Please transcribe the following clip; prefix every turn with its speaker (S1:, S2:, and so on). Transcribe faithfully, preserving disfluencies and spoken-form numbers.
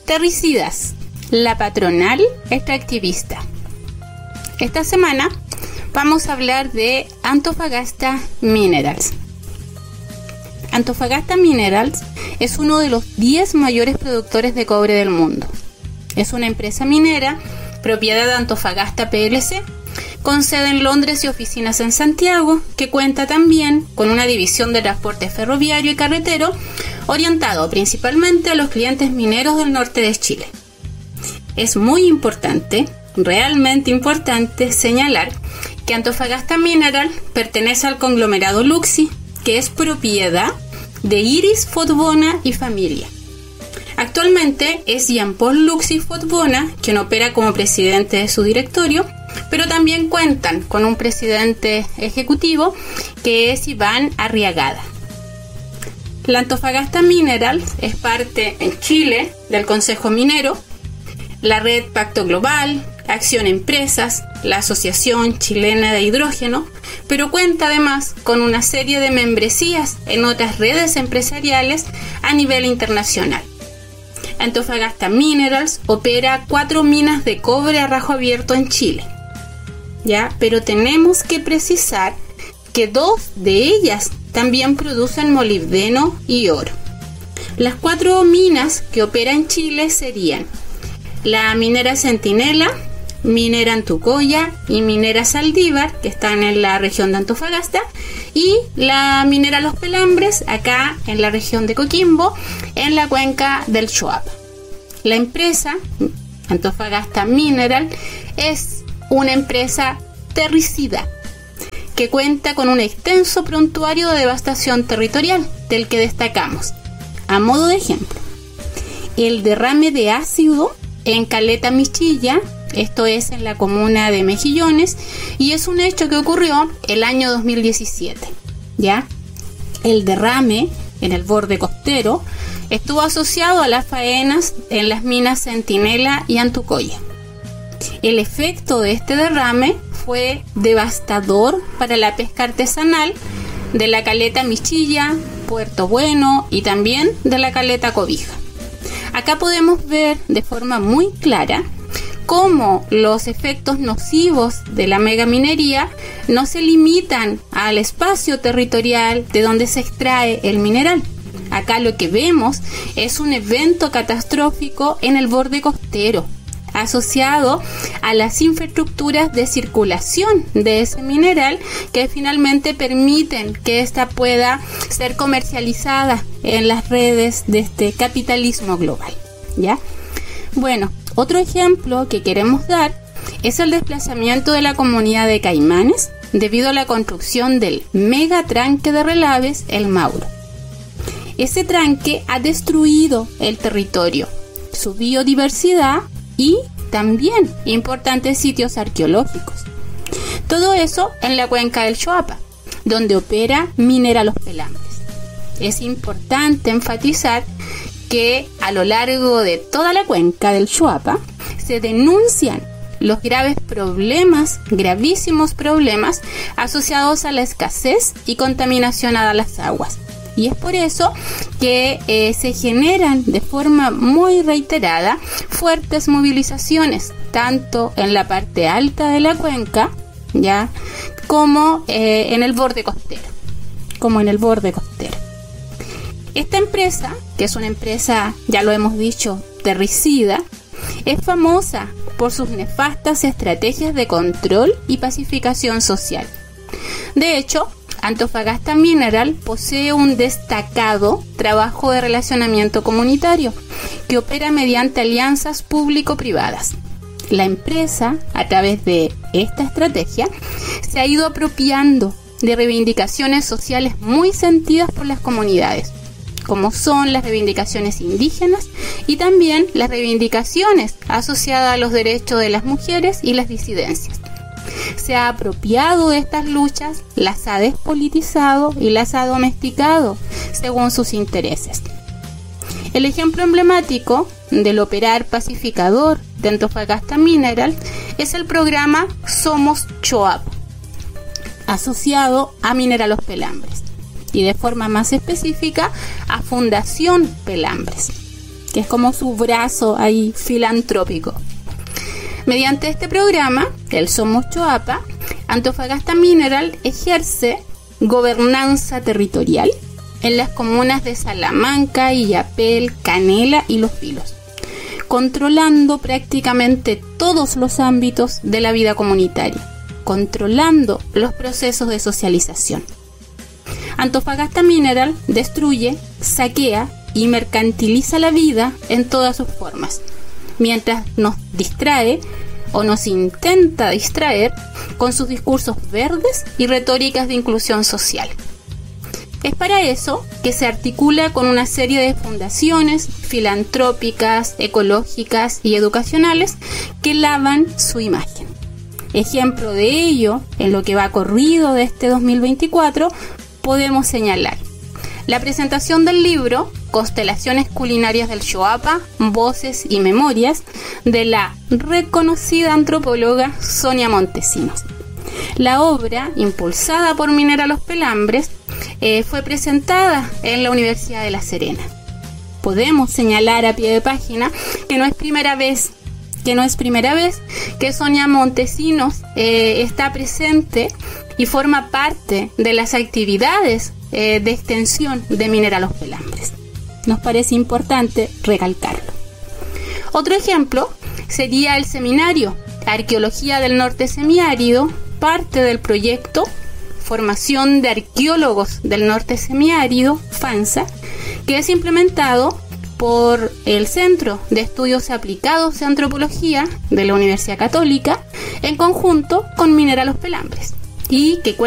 S1: Terricidas, la patronal extractivista. Esta semana vamos a hablar de Antofagasta Minerals. Antofagasta Minerals es uno de los diez mayores productores de cobre del mundo. Es una empresa minera, propiedad de Antofagasta P L C, con sede en Londres y oficinas en Santiago, que cuenta también con una división de transporte ferroviario y carretero orientado principalmente a los clientes mineros del norte de Chile. Es muy importante, realmente importante, señalar que Antofagasta Mineral pertenece al conglomerado Luxi, que es propiedad de Iris Fotbona y familia. Actualmente es Jean-Paul Luxi Fotbona quien opera como presidente de su directorio, pero también cuentan con un presidente ejecutivo que es Iván Arriagada. La Antofagasta Minerals es parte en Chile del Consejo Minero, la Red Pacto Global, Acción Empresas, la Asociación Chilena de Hidrógeno, pero cuenta además con una serie de membresías en otras redes empresariales a nivel internacional. Antofagasta Minerals opera cuatro minas de cobre a rajo abierto en Chile, ¿ya? Pero tenemos que precisar que dos de ellas también producen molibdeno y oro. Las cuatro minas que opera en Chile serían la minera Centinela, minera Antucoya y minera Saldívar, que están en la región de Antofagasta, y la minera Los Pelambres, acá en la región de Coquimbo, en la cuenca del Choapa. La empresa Antofagasta Mineral es una empresa terricida que cuenta con un extenso prontuario de devastación territorial, del que destacamos, a modo de ejemplo, el derrame de ácido en Caleta Michilla, esto es en la comuna de Mejillones, y es un hecho que ocurrió el año dos mil diecisiete, ¿ya? El derrame en el borde costero estuvo asociado a las faenas en las minas Centinela y Antucoya. El efecto de este derrame fue devastador para la pesca artesanal de la Caleta Michilla, Puerto Bueno y también de la Caleta Cobija. Acá podemos ver de forma muy clara cómo los efectos nocivos de la megaminería no se limitan al espacio territorial de donde se extrae el mineral. Acá lo que vemos es un evento catastrófico en el borde costero, asociado a las infraestructuras de circulación de ese mineral que finalmente permiten que ésta pueda ser comercializada en las redes de este capitalismo global, ¿ya? Bueno, otro ejemplo que queremos dar es el desplazamiento de la comunidad de Caimanes debido a la construcción del megatranque de relaves El Mauro. Ese tranque ha destruido el territorio, su biodiversidad y también importantes sitios arqueológicos. Todo eso en la cuenca del Choapa, donde opera Minera Los Pelambres. Es importante enfatizar que a lo largo de toda la cuenca del Choapa se denuncian los graves problemas, gravísimos problemas asociados a la escasez y contaminación a las aguas. Y es por eso que eh, se generan de forma muy reiterada fuertes movilizaciones, tanto en la parte alta de la cuenca, ya, como eh, en el borde costero, como en el borde costero. Esta empresa, que es una empresa, ya lo hemos dicho, terricida, es famosa por sus nefastas estrategias de control y pacificación social. De hecho, Antofagasta Mineral posee un destacado trabajo de relacionamiento comunitario que opera mediante alianzas público-privadas. La empresa, a través de esta estrategia, se ha ido apropiando de reivindicaciones sociales muy sentidas por las comunidades, como son las reivindicaciones indígenas y también las reivindicaciones asociadas a los derechos de las mujeres y las disidencias. Se ha apropiado de estas luchas, las ha despolitizado y las ha domesticado según sus intereses. El ejemplo emblemático del operar pacificador de Antofagasta Mineral es el programa Somos Choapa, asociado a Minera Los Pelambres y de forma más específica a Fundación Pelambres. que es como su brazo ahí filantrópico. Mediante este programa, el Somos Choapa, Antofagasta Mineral ejerce gobernanza territorial en las comunas de Salamanca, Illapel, Canela y Los Vilos, controlando prácticamente todos los ámbitos de la vida comunitaria, controlando los procesos de socialización. Antofagasta Mineral destruye, saquea y mercantiliza la vida en todas sus formas, mientras nos distrae o nos intenta distraer con sus discursos verdes y retóricas de inclusión social. Es para eso que se articula con una serie de fundaciones filantrópicas, ecológicas y educacionales que lavan su imagen. Ejemplo de ello, en lo que va corrido de este dos mil veinticuatro, podemos señalar la presentación del libro Constelaciones Culinarias del Choapa, Voces y Memorias, de la reconocida antropóloga Sonia Montesinos. La obra, impulsada por Minera Los Pelambres, eh, fue presentada en la Universidad de La Serena. Podemos señalar a pie de página que no es primera vez que no es primera vez que Sonia Montesinos eh, está presente y forma parte de las actividades eh, de extensión de Minera Los Pelambres. Nos parece importante recalcarlo. Otro ejemplo sería el seminario Arqueología del Norte Semiárido, parte del proyecto Formación de Arqueólogos del Norte Semiárido, FANSA, que es implementado por el Centro de Estudios Aplicados de Antropología de la Universidad Católica en conjunto con Minera Los Pelambres, y que